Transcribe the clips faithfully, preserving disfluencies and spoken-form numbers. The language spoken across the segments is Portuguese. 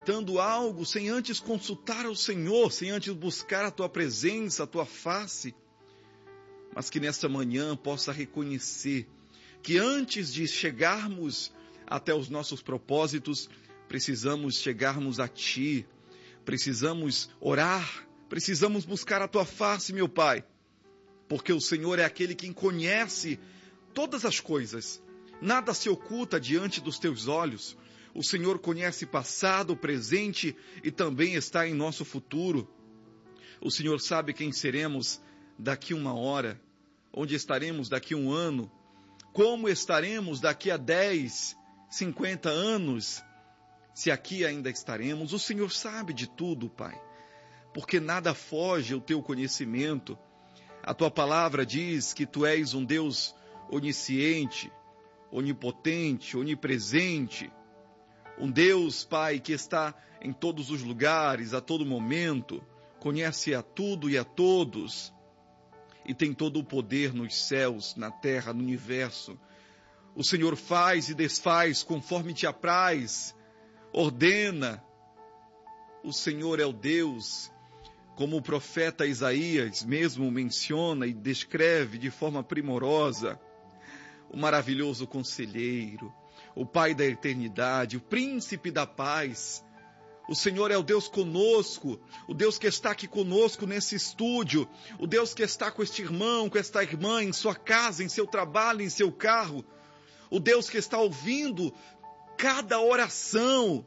dando algo sem antes consultar ao Senhor, sem antes buscar a tua presença, a tua face, mas que nesta manhã possa reconhecer que antes de chegarmos até os nossos propósitos, precisamos chegarmos a Ti, precisamos orar, precisamos buscar a Tua face, meu Pai, porque o Senhor é aquele que conhece todas as coisas, nada se oculta diante dos Teus olhos. O Senhor conhece passado, presente e também está em nosso futuro. O Senhor sabe quem seremos daqui uma hora, onde estaremos daqui um ano, como estaremos daqui a dez, cinquenta anos, se aqui ainda estaremos. O Senhor sabe de tudo, Pai, porque nada foge ao teu conhecimento. A tua palavra diz que tu és um Deus onisciente, onipotente, onipresente, um Deus, Pai, que está em todos os lugares, a todo momento, conhece a tudo e a todos, e tem todo o poder nos céus, na terra, no universo. O Senhor faz e desfaz conforme te apraz, ordena. O Senhor é o Deus, como o profeta Isaías mesmo menciona e descreve de forma primorosa, o maravilhoso conselheiro, o Pai da eternidade, o príncipe da paz. O Senhor é o Deus conosco, o Deus que está aqui conosco nesse estúdio, o Deus que está com este irmão, com esta irmã, em sua casa, em seu trabalho, em seu carro, o Deus que está ouvindo cada oração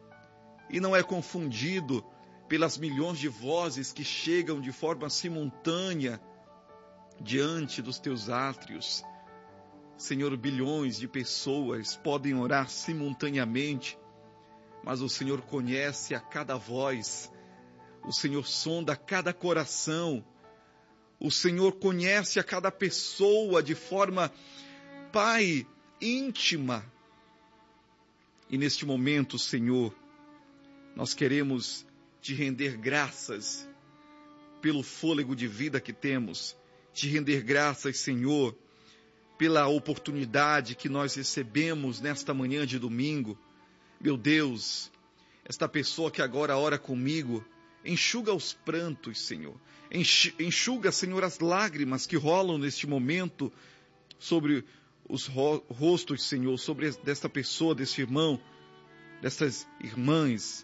e não é confundido pelas milhões de vozes que chegam de forma simultânea diante dos teus átrios. Senhor, bilhões de pessoas podem orar simultaneamente, mas o Senhor conhece a cada voz, o Senhor sonda cada coração, o Senhor conhece a cada pessoa de forma, Pai, íntima. E neste momento, Senhor, nós queremos te render graças pelo fôlego de vida que temos, te render graças, Senhor, pela oportunidade que nós recebemos nesta manhã de domingo. Meu Deus, esta pessoa que agora ora comigo, enxuga os prantos, Senhor. Enxuga, Senhor, as lágrimas que rolam neste momento sobre os ro- rostos, Senhor, sobre desta pessoa, deste irmão, destas irmãs.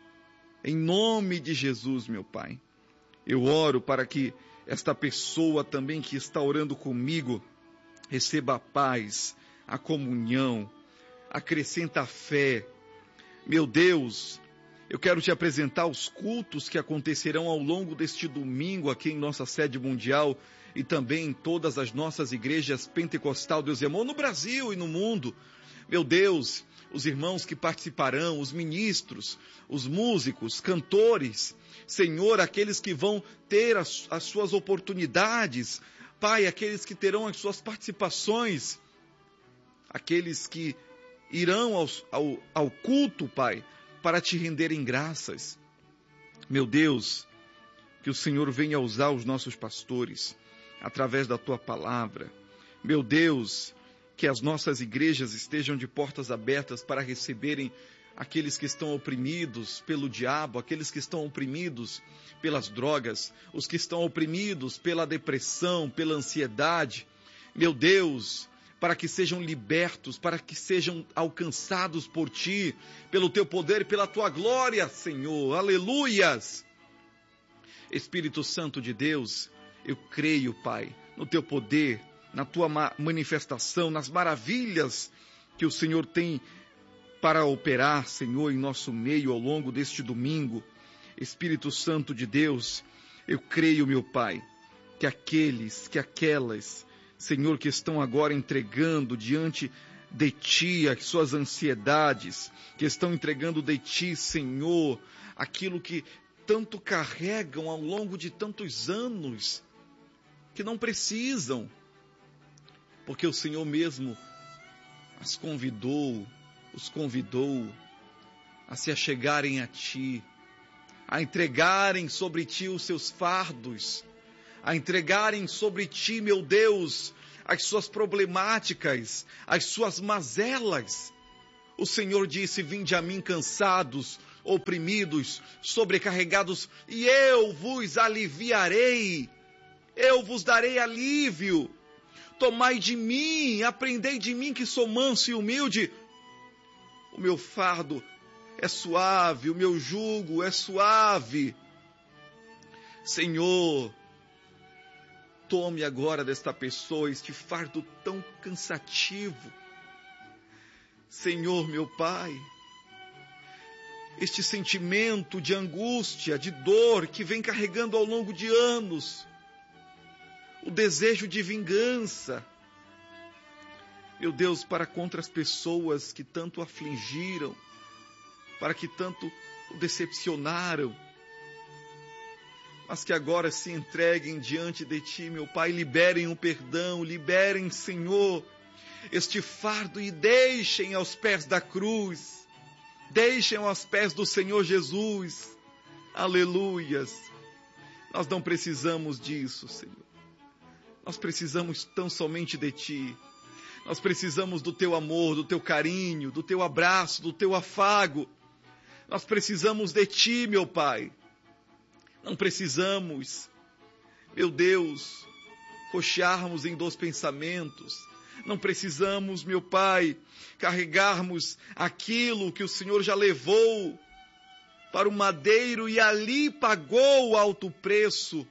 Em nome de Jesus, meu Pai, eu oro para que esta pessoa também que está orando comigo receba a paz, a comunhão, acrescenta a fé. Meu Deus, eu quero te apresentar os cultos que acontecerão ao longo deste domingo aqui em nossa sede mundial e também em todas as nossas igrejas pentecostal, Deus é amor, no Brasil e no mundo. Meu Deus, os irmãos que participarão, os ministros, os músicos, cantores, Senhor, aqueles que vão ter as, as suas oportunidades, Pai, aqueles que terão as suas participações, aqueles que irão aos, ao, ao culto, Pai, para te renderem graças. Meu Deus, que o Senhor venha usar os nossos pastores através da Tua palavra. Meu Deus, que as nossas igrejas estejam de portas abertas para receberem aqueles que estão oprimidos pelo diabo, aqueles que estão oprimidos pelas drogas, os que estão oprimidos pela depressão, pela ansiedade. Meu Deus, para que sejam libertos, para que sejam alcançados por Ti, pelo Teu poder e pela Tua glória, Senhor. Aleluias! Espírito Santo de Deus, eu creio, Pai, no Teu poder, na Tua manifestação, nas maravilhas que o Senhor tem para operar, Senhor, em nosso meio ao longo deste domingo. Espírito Santo de Deus, eu creio, meu Pai, que aqueles, que aquelas, Senhor, que estão agora entregando diante de Ti as suas ansiedades, que estão entregando de Ti, Senhor, aquilo que tanto carregam ao longo de tantos anos, que não precisam, porque o Senhor mesmo as convidou, os convidou a se achegarem a Ti, a entregarem sobre Ti os seus fardos, a entregarem sobre Ti, meu Deus, as suas problemáticas, as suas mazelas. O Senhor disse: vinde a mim cansados, oprimidos, sobrecarregados, e eu vos aliviarei, eu vos darei alívio. Tomai de mim, aprendei de mim que sou manso e humilde. O meu fardo é suave, o meu jugo é suave. Senhor, tome agora desta pessoa este fardo tão cansativo. Senhor, meu Pai, este sentimento de angústia, de dor que vem carregando ao longo de anos, o desejo de vingança, meu Deus, para contra as pessoas que tanto afligiram, para que tanto o decepcionaram, mas que agora se entreguem diante de Ti, meu Pai, liberem o perdão, liberem, Senhor, este fardo e deixem aos pés da cruz, deixem aos pés do Senhor Jesus, aleluias. Nós não precisamos disso, Senhor, nós precisamos tão somente de Ti, nós precisamos do Teu amor, do Teu carinho, do Teu abraço, do Teu afago, nós precisamos de Ti, meu Pai, não precisamos, meu Deus, cochearmos em dois pensamentos, não precisamos, meu Pai, carregarmos aquilo que o Senhor já levou para o madeiro e ali pagou o alto preço.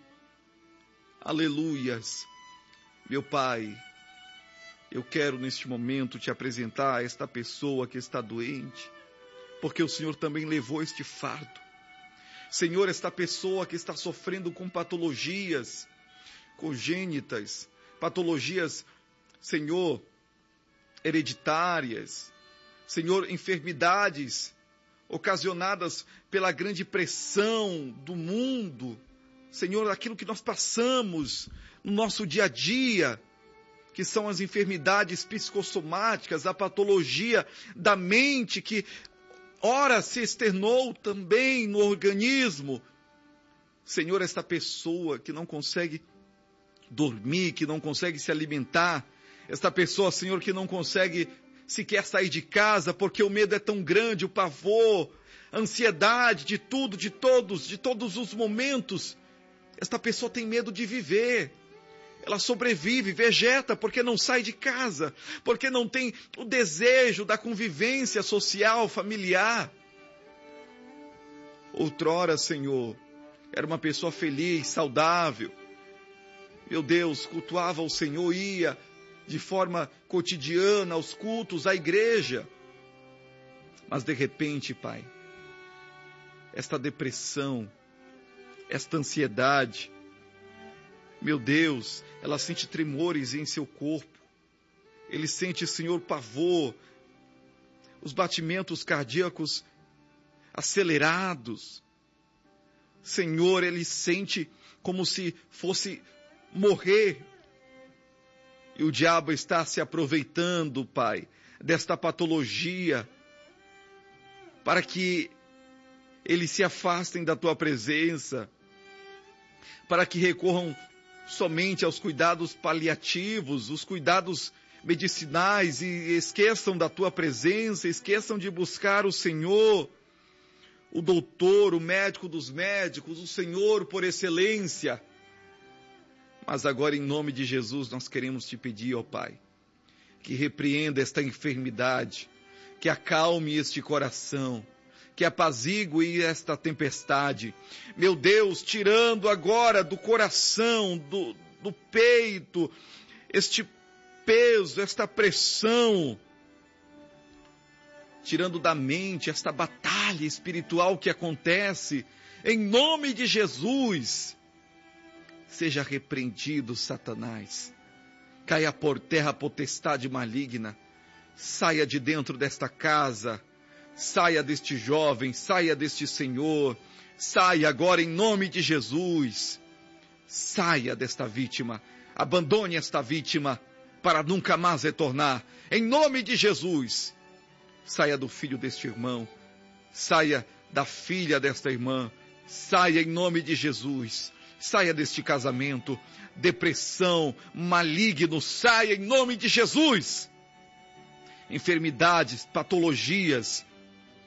Aleluias. Meu Pai, eu quero neste momento te apresentar esta pessoa que está doente, porque o Senhor também levou este fardo. Senhor, esta pessoa que está sofrendo com patologias congênitas, patologias, Senhor, hereditárias, Senhor, enfermidades ocasionadas pela grande pressão do mundo, Senhor, aquilo que nós passamos no nosso dia a dia, que são as enfermidades psicossomáticas, a patologia da mente que ora se externou também no organismo. Senhor, esta pessoa que não consegue dormir, que não consegue se alimentar, esta pessoa, Senhor, que não consegue sequer sair de casa porque o medo é tão grande, o pavor, a ansiedade de tudo, de todos, de todos os momentos. Esta pessoa tem medo de viver. Ela sobrevive, vegeta, porque não sai de casa, porque não tem o desejo da convivência social, familiar. Outrora, Senhor, era uma pessoa feliz, saudável. Meu Deus, cultuava o Senhor, ia de forma cotidiana aos cultos, à igreja. Mas de repente, Pai, esta depressão, esta ansiedade, meu Deus, ela sente tremores em seu corpo. Ele sente, Senhor, pavor, os batimentos cardíacos acelerados. Senhor, ele sente como se fosse morrer. E o diabo está se aproveitando, Pai, desta patologia, para que eles se afastem da Tua presença, para que recorram somente aos cuidados paliativos, os cuidados medicinais e esqueçam da Tua presença, esqueçam de buscar o Senhor, o doutor, o médico dos médicos, o Senhor por excelência. Mas agora, em nome de Jesus, nós queremos te pedir, ó Pai, que repreenda esta enfermidade, que acalme este coração, que apazigue esta tempestade. Meu Deus, tirando agora do coração, do, do peito, este peso, esta pressão, tirando da mente esta batalha espiritual que acontece, em nome de Jesus, seja repreendido, Satanás. Caia por terra a potestade maligna. Saia de dentro desta casa. Saia deste jovem. Saia deste senhor. Saia agora em nome de Jesus. Saia desta vítima. Abandone esta vítima para nunca mais retornar. Em nome de Jesus. Saia do filho deste irmão. Saia da filha desta irmã. Saia em nome de Jesus. Saia deste casamento, depressão, maligno, saia em nome de Jesus. Enfermidades, patologias,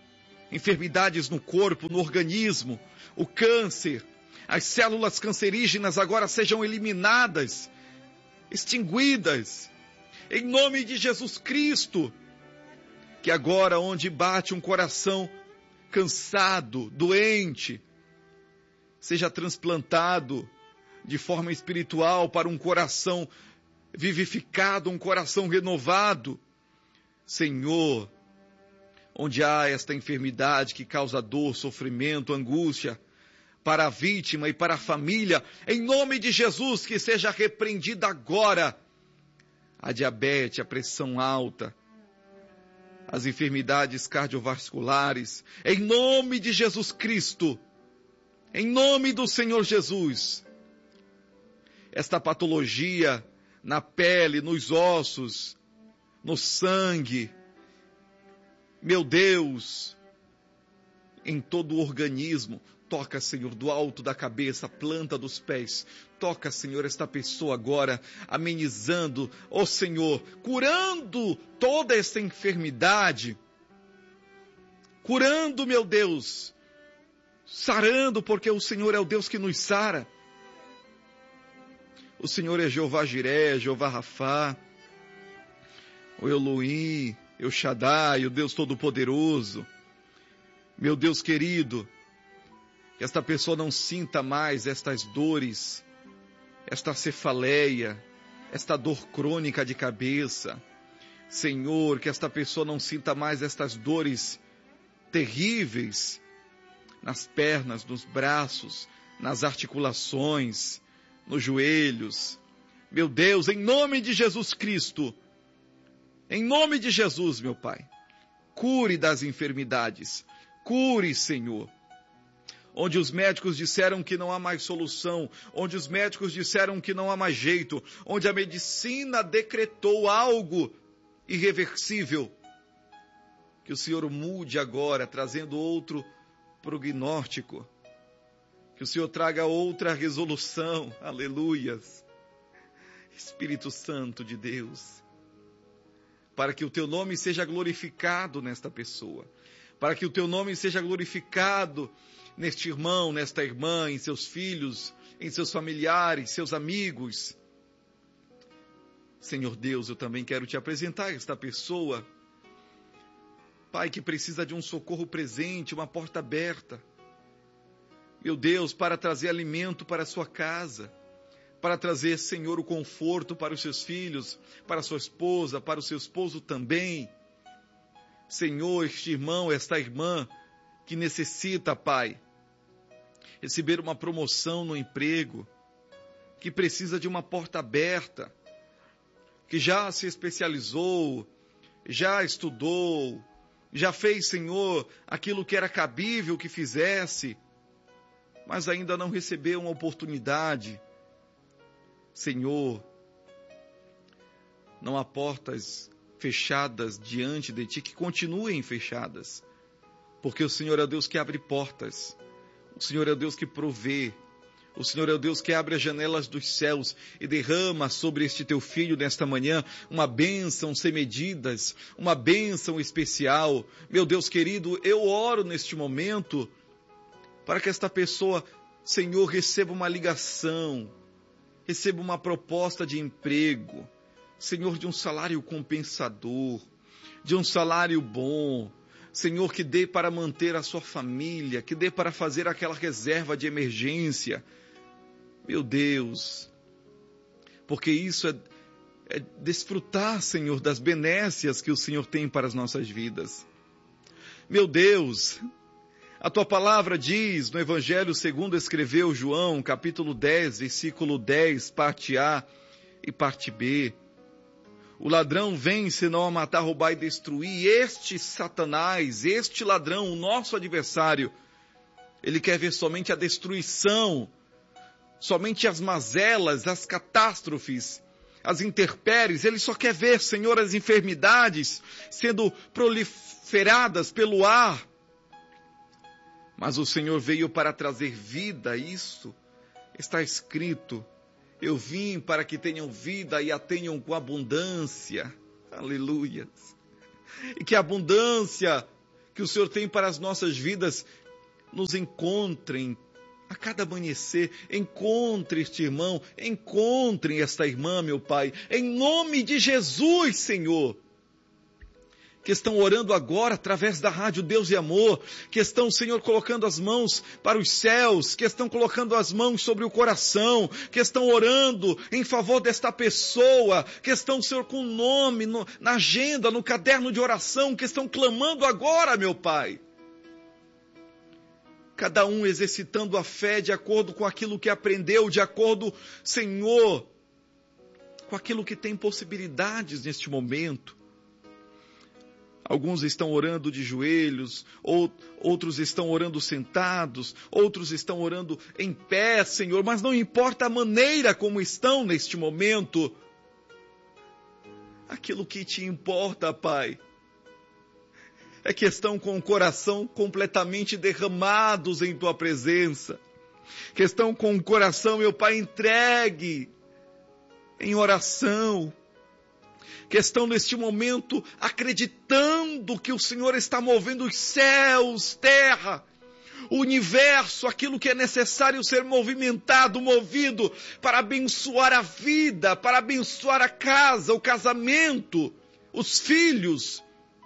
enfermidades no corpo, no organismo, o câncer, as células cancerígenas agora sejam eliminadas, extinguidas, em nome de Jesus Cristo, que agora onde bate um coração cansado, doente, seja transplantado de forma espiritual para um coração vivificado, um coração renovado. Senhor, onde há esta enfermidade que causa dor, sofrimento, angústia, para a vítima e para a família, em nome de Jesus, que seja repreendida agora a diabetes, a pressão alta, as enfermidades cardiovasculares, em nome de Jesus Cristo, em nome do Senhor Jesus. Esta patologia na pele, nos ossos, no sangue, meu Deus, em todo o organismo, toca, Senhor, do alto da cabeça, planta dos pés, toca, Senhor, esta pessoa agora, amenizando, ó Senhor, curando toda esta enfermidade, curando, meu Deus, sarando, porque o Senhor é o Deus que nos sara. O Senhor é Jeová Jiré, Jeová Rafá, o Elohim, El Shaddai, o Deus Todo-Poderoso. Meu Deus querido, que esta pessoa não sinta mais estas dores, esta cefaleia, esta dor crônica de cabeça. Senhor, que esta pessoa não sinta mais estas dores terríveis nas pernas, nos braços, nas articulações, nos joelhos. Meu Deus, em nome de Jesus Cristo, em nome de Jesus, meu Pai, cure das enfermidades, cure, Senhor. Onde os médicos disseram que não há mais solução, onde os médicos disseram que não há mais jeito, onde a medicina decretou algo irreversível, que o Senhor mude agora, trazendo outro prognóstico, que o Senhor traga outra resolução, aleluias, Espírito Santo de Deus, para que o teu nome seja glorificado nesta pessoa, para que o teu nome seja glorificado neste irmão, nesta irmã, em seus filhos, em seus familiares, seus amigos. Senhor Deus, eu também quero te apresentar esta pessoa, Pai, que precisa de um socorro presente, uma porta aberta. Meu Deus, para trazer alimento para a sua casa, para trazer, Senhor, o conforto para os seus filhos, para a sua esposa, para o seu esposo também. Senhor, este irmão, esta irmã, que necessita, Pai, receber uma promoção no emprego, que precisa de uma porta aberta, que já se especializou, já estudou, já fez, Senhor, aquilo que era cabível que fizesse, mas ainda não recebeu uma oportunidade. Senhor, não há portas fechadas diante de Ti, que continuem fechadas, porque o Senhor é o Deus que abre portas, o Senhor é o Deus que provê, o Senhor é o Deus que abre as janelas dos céus e derrama sobre este Teu Filho nesta manhã uma bênção sem medidas, uma bênção especial. Meu Deus querido, eu oro neste momento para que esta pessoa, Senhor, receba uma ligação, receba uma proposta de emprego, Senhor, de um salário compensador, de um salário bom, Senhor, que dê para manter a sua família, que dê para fazer aquela reserva de emergência. Meu Deus, porque isso é, é desfrutar, Senhor, das benécias que o Senhor tem para as nossas vidas. Meu Deus, a Tua palavra diz no Evangelho segundo escreveu João, capítulo dez, versículo dez, parte A e parte B. O ladrão vem senão a matar, roubar e destruir. Este Satanás, este ladrão, o nosso adversário, ele quer ver somente a destruição, somente as mazelas, as catástrofes, as intempéries. Ele só quer ver, Senhor, as enfermidades sendo proliferadas pelo ar. Mas o Senhor veio para trazer vida, isso está escrito. Eu vim para que tenham vida e a tenham com abundância. Aleluia. E que a abundância que o Senhor tem para as nossas vidas, nos encontrem a cada amanhecer. Encontre este irmão, encontre esta irmã, meu Pai, em nome de Jesus, Senhor, que estão orando agora através da rádio Deus e Amor, que estão, Senhor, colocando as mãos para os céus, que estão colocando as mãos sobre o coração, que estão orando em favor desta pessoa, que estão, Senhor, com o nome no, na agenda, no caderno de oração, que estão clamando agora, meu Pai. Cada um exercitando a fé de acordo com aquilo que aprendeu, de acordo, Senhor, com aquilo que tem possibilidades neste momento. Alguns estão orando de joelhos, ou, outros estão orando sentados, outros estão orando em pé, Senhor, mas não importa a maneira como estão neste momento. Aquilo que te importa, Pai, é que estão com o coração completamente derramados em Tua presença, que estão com o coração, meu Pai, entregue em oração, que estão neste momento acreditando que o Senhor está movendo os céus, terra, o universo, aquilo que é necessário ser movimentado, movido para abençoar a vida, para abençoar a casa, o casamento, os filhos.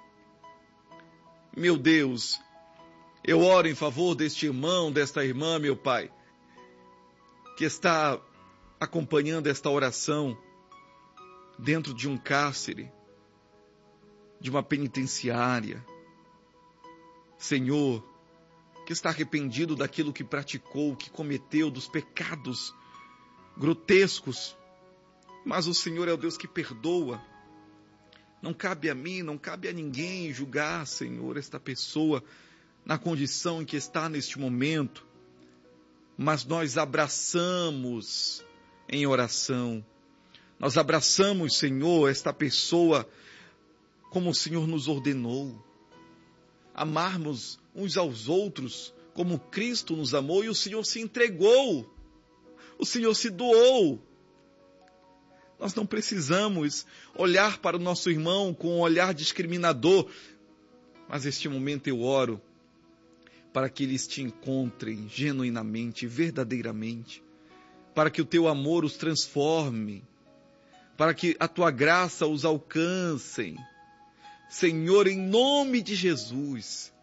Meu Deus, eu oro em favor deste irmão, desta irmã, meu Pai, que está acompanhando esta oração dentro de um cárcere, de uma penitenciária. Senhor, que está arrependido daquilo que praticou, que cometeu, dos pecados grotescos, mas o Senhor é o Deus que perdoa. Não cabe a mim, não cabe a ninguém julgar, Senhor, esta pessoa na condição em que está neste momento, mas nós abraçamos em oração. Nós abraçamos, Senhor, esta pessoa como o Senhor nos ordenou. Amarmos uns aos outros como Cristo nos amou e o Senhor se entregou. O Senhor se doou. Nós não precisamos olhar para o nosso irmão com um olhar discriminador, mas neste momento eu oro para que eles te encontrem genuinamente, verdadeiramente, para que o teu amor os transforme, para que a tua graça os alcance. Senhor, em nome de Jesus,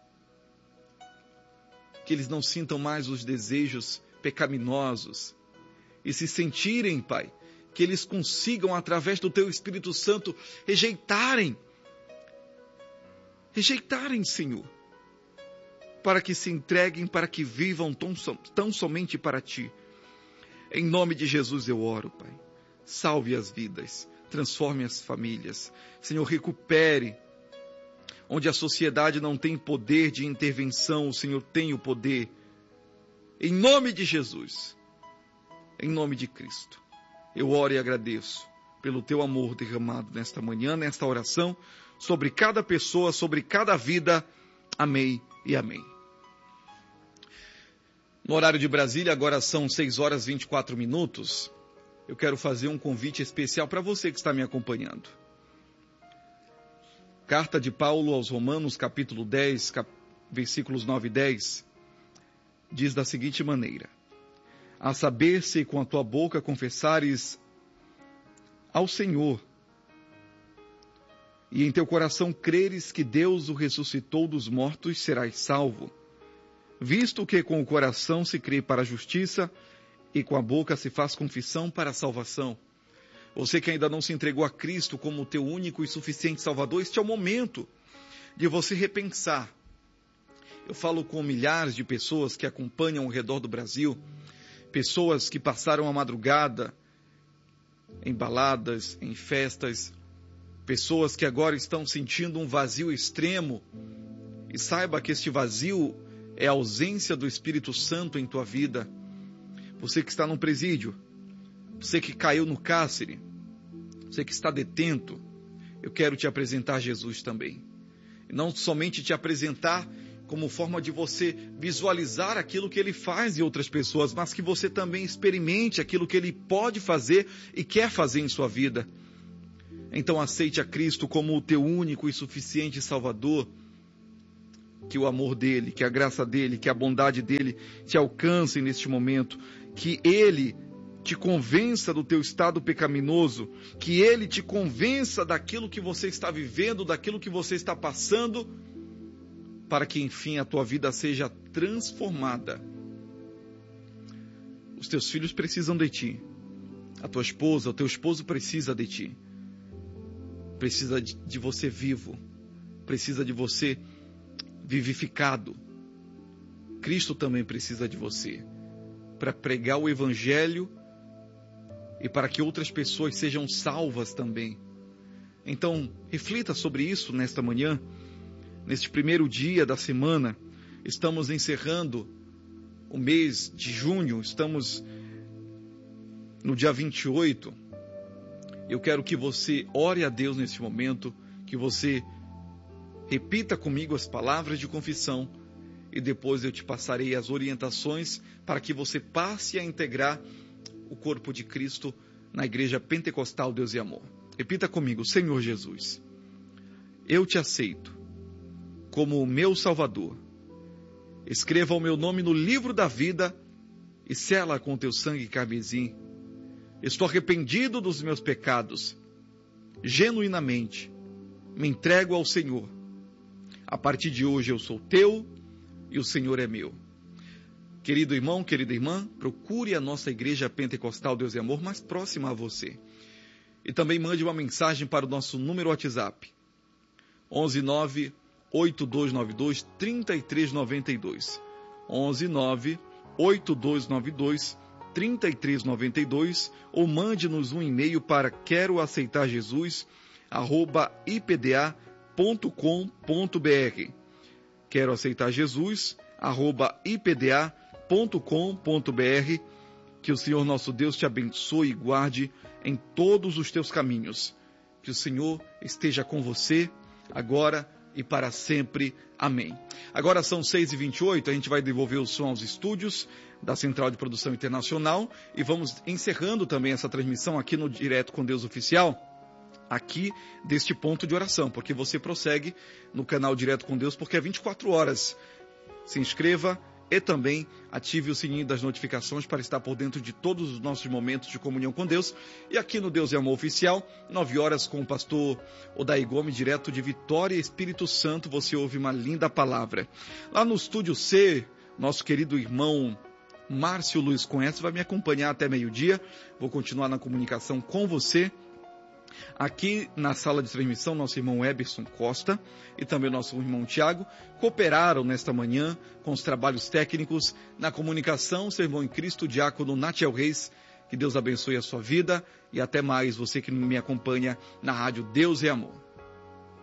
que eles não sintam mais os desejos pecaminosos e se sentirem, Pai, que eles consigam, através do teu Espírito Santo, rejeitarem, rejeitarem, Senhor, para que se entreguem, para que vivam tão, tão somente para Ti. Em nome de Jesus eu oro, Pai. Salve as vidas, transforme as famílias. Senhor, recupere. Onde a sociedade não tem poder de intervenção, o Senhor tem o poder. Em nome de Jesus, em nome de Cristo, eu oro e agradeço pelo teu amor derramado nesta manhã, nesta oração, sobre cada pessoa, sobre cada vida. Amém e amém. No horário de Brasília, agora são seis horas e vinte e quatro minutos. Eu quero fazer um convite especial para você que está me acompanhando. Carta de Paulo aos Romanos, capítulo dez, cap... versículos nove e dez, diz da seguinte maneira: a saber, se com a tua boca confessares ao Senhor, e em teu coração creres que Deus o ressuscitou dos mortos, serás salvo, visto que com o coração se crê para a justiça, e com a boca se faz confissão para a salvação. Você que ainda não se entregou a Cristo como teu único e suficiente Salvador, este é o momento de você repensar. Eu falo com milhares de pessoas que acompanham ao redor do Brasil, pessoas que passaram a madrugada em baladas, em festas, pessoas que agora estão sentindo um vazio extremo, e saiba que este vazio é a ausência do Espírito Santo em tua vida. Você que está num presídio, você que caiu no cárcere, você que está detento, eu quero te apresentar Jesus também. E não somente te apresentar como forma de você visualizar aquilo que Ele faz em outras pessoas, mas que você também experimente aquilo que Ele pode fazer e quer fazer em sua vida. Então aceite a Cristo como o teu único e suficiente Salvador. que o amor dele, que a graça dele, que a bondade dele te alcancem neste momento, que ele te convença do teu estado pecaminoso, que ele te convença daquilo que você está vivendo, daquilo que você está passando, para que enfim a tua vida seja transformada. Os teus filhos precisam de ti, a tua esposa, o teu esposo precisa de ti, precisa de, de você vivo, precisa de você vivificado. Cristo também precisa de você para pregar o Evangelho e para que outras pessoas sejam salvas também. Então, reflita sobre isso nesta manhã, neste primeiro dia da semana. Estamos encerrando o mês de junho, estamos no dia vinte e oito. Eu quero que você ore a Deus neste momento, que você repita comigo as palavras de confissão e depois eu te passarei as orientações para que você passe a integrar o corpo de Cristo na Igreja Pentecostal Deus e Amor. Repita comigo: Senhor Jesus, eu te aceito como o meu Salvador. Escreva o meu nome no livro da vida e sela com teu sangue carmesim. Estou arrependido dos meus pecados. Genuinamente me entrego ao Senhor. A partir de hoje eu sou teu e o Senhor é meu. Querido irmão, querida irmã, procure a nossa Igreja Pentecostal Deus e Amor mais próxima a você. E também mande uma mensagem para o nosso número WhatsApp. onze nove oito dois nove dois três três nove dois. onze nove oito dois nove dois três três nove dois ou mande-nos um e-mail para quero aceitar Jesus arroba i p d a ponto com ponto b r. Quero aceitar Jesus arroba i p d a ponto com ponto b r. Que o Senhor nosso Deus te abençoe e guarde em todos os teus caminhos. Que o Senhor esteja com você agora e para sempre. Amém. Agora são seis e vinte e oito, a gente vai devolver o som aos estúdios da Central de Produção Internacional e vamos encerrando também essa transmissão aqui no Direto com Deus Oficial, aqui deste ponto de oração, porque você prossegue no canal Direto com Deus, porque é vinte e quatro horas. Se inscreva e também ative o sininho das notificações para estar por dentro de todos os nossos momentos de comunhão com Deus. E aqui no Deus e Amor Oficial, nove horas com o pastor Odair Gomes, direto de Vitória, Espírito Santo, você ouve uma linda palavra. Lá no Estúdio C, nosso querido irmão Márcio Luiz Conhece vai me acompanhar até meio-dia. Vou continuar na comunicação com você. Aqui na sala de transmissão, nosso irmão Eberson Costa e também nosso irmão Tiago cooperaram nesta manhã com os trabalhos técnicos na comunicação. Seu irmão em Cristo, diácono Natiel Reis. Que Deus abençoe a sua vida e até mais, você que me acompanha na rádio Deus e Amor.